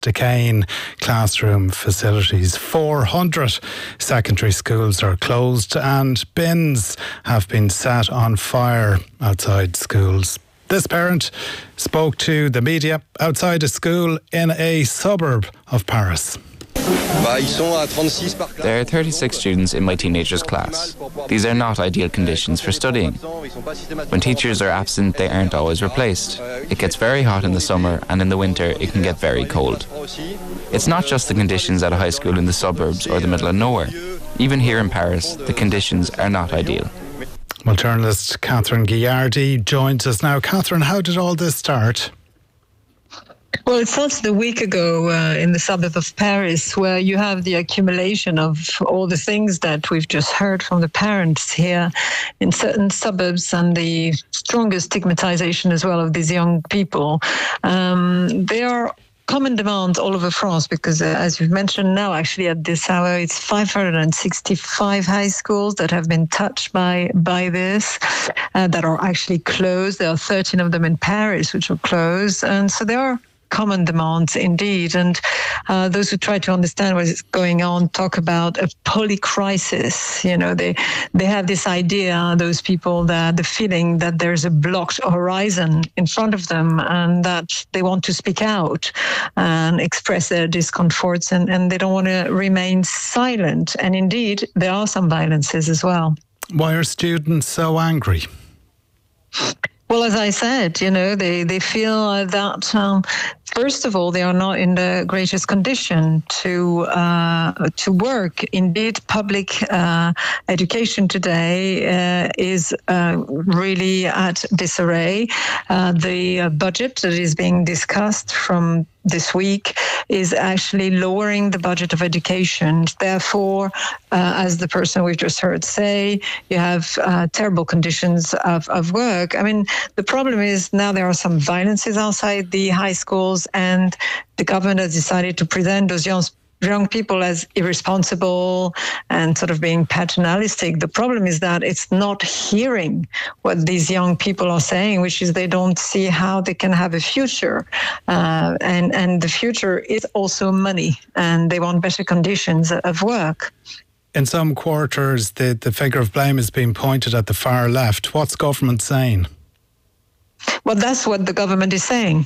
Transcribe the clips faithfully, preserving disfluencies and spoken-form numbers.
decaying classroom facilities. four hundred secondary schools are closed and bins have been set on fire outside schools. This parent spoke to the media outside a school in a suburb of Paris. There are thirty-six students in my teenager's class. These are not ideal conditions for studying. When teachers are absent, they aren't always replaced. It gets very hot in the summer, and in the winter it can get very cold. It's not just the conditions at a high school in the suburbs or the middle of nowhere. Even here in Paris, the conditions are not ideal. Well, journalist Catherine Guillardi joins us now. Catherine, how did all this start? Well, it started a week ago uh, in the suburb of Paris, where you have the accumulation of all the things that we've just heard from the parents here in certain suburbs, and the strongest stigmatization as well of these young people. Um, they are common demands all over France because, uh, as you've mentioned now, actually at this hour, it's five hundred sixty-five high schools that have been touched by by this, uh, that are actually closed. There are thirteen of them in Paris which are closed. And so there are common demands indeed. And uh, those who try to understand what is going on talk about a polycrisis. You know, they they have this idea, those people, that the feeling that there's a blocked horizon in front of them and that they want to speak out and express their discomforts, and, and they don't want to remain silent. And indeed, there are some violences as well. Why are students so angry? Well, as I said, you know, they, they feel that, um, first of all, they are not in the greatest condition to uh, to work. Indeed, public uh, education today uh, is uh, really at disarray. Uh, the budget that is being discussed from this week is actually lowering the budget of education. Therefore, uh, as the person we've just heard say, you have uh, terrible conditions of, of work. I mean, the problem is now there are some violences outside the high schools, and the government has decided to present those young young people as irresponsible and sort of being paternalistic. The problem is that it's not hearing what these young people are saying, which is they don't see how they can have a future. Uh, and, and the future is also money, and they want better conditions of work. In some quarters, the, the finger of blame is being pointed at the far left. What's government saying? Well, that's what the government is saying.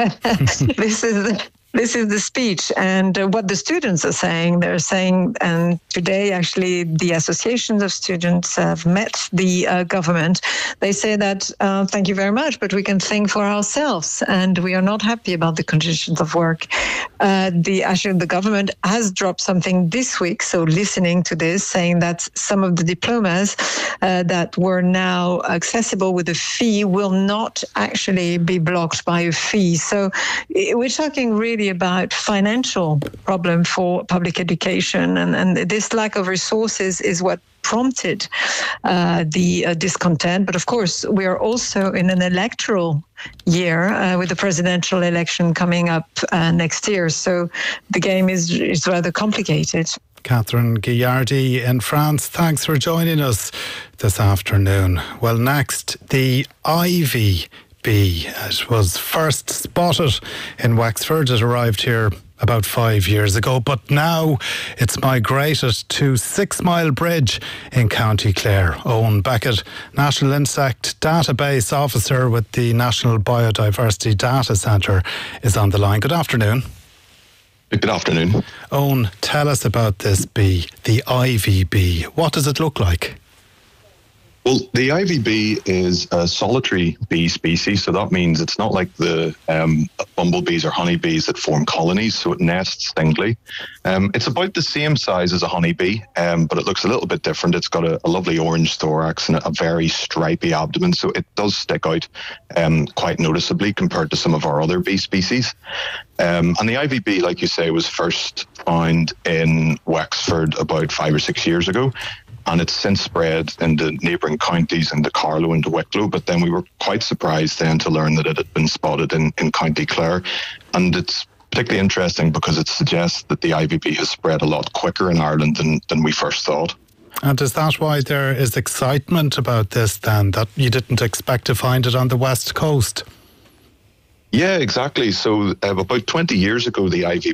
This is the, this is the speech. And uh, what the students are saying, they're saying, and today actually the associations of students have met the uh, government. They say that, uh, thank you very much, but we can think for ourselves, and we are not happy about the conditions of work. Uh, the actually the government has dropped something this week, so listening to this, saying that some of the diplomas uh, that were now accessible with a fee will not actually be blocked by a fee. So we're talking really about financial problem for public education, and, and this lack of resources is what prompted uh, the uh, discontent. But of course, we are also in an electoral year uh, with the presidential election coming up uh, next year. So the game is, is rather complicated. Catherine Guillardi in France, thanks for joining us this afternoon. Well, next, the ivy bee. It was first spotted in Wexford. It arrived here about five years ago, but now it's migrated to Six Mile Bridge in County Clare. Owen Beckett, National Insect Database Officer with the National Biodiversity Data Centre, is on the line. Good afternoon. Good afternoon. Owen, tell us about this bee, the ivy bee. What does it look like? Well, the ivy bee is a solitary bee species, so that means it's not like the um, bumblebees or honeybees that form colonies, so it nests singly. Um, it's about the same size as a honeybee, um, but it looks a little bit different. It's got a, a lovely orange thorax and a very stripy abdomen, so it does stick out um, quite noticeably compared to some of our other bee species. Um, and the ivy bee, like you say, was first found in Wexford about five or six years ago. And it's since spread into neighbouring counties, into Carlow, into Wicklow. But then we were quite surprised then to learn that it had been spotted in, in County Clare. And it's particularly interesting because it suggests that the ivy bee has spread a lot quicker in Ireland than, than we first thought. And is that why there is excitement about this then, that you didn't expect to find it on the west coast? Yeah, exactly. So uh, about twenty years ago, the I V